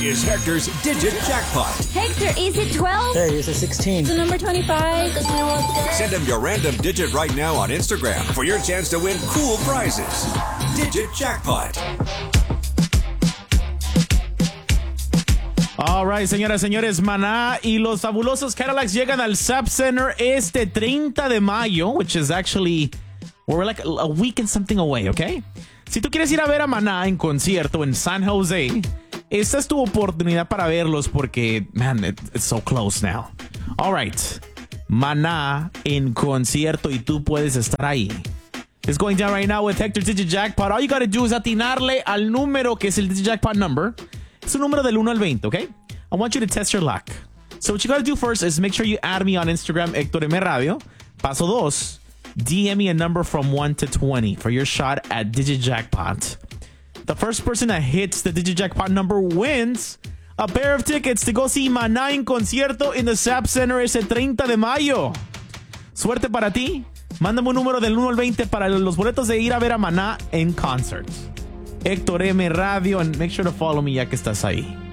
is Hector's Digit Jackpot. Hector, is it 12? Hey, is it 16? Is it number 25? Send him your random digit right now on Instagram for your chance to win cool prizes. Digit Jackpot. All right, señoras, señores, Maná y los fabulosos Cadillacs llegan al SAP Center este 30 de mayo, which is actually, we're like a week and something away, okay? Si tú quieres ir a ver a Maná en concierto en San Jose, esta es tu oportunidad para verlos porque, man, it's so close now. All right, Maná en concierto y tú puedes estar ahí. It's going down right now with Hector's Digit Jackpot. All you gotta do is atinarle al número que es el Digit Jackpot number. Es un número del 1 al 20, okay? I want you to test your luck. So what you gotta do first is make sure you add me on Instagram, Héctor M. Radio. Paso 2, DM me a number from 1 to 20 for your shot at Digit Jackpot. The first person that hits the Digit Jackpot number wins a pair of tickets to go see Maná en concierto in the SAP Center ese 30 de mayo. Suerte para ti. Mándame un número del 1 al 20 para los boletos de ir a ver a Maná en concert. Héctor M. Radio, and make sure to follow me ya que estás ahí.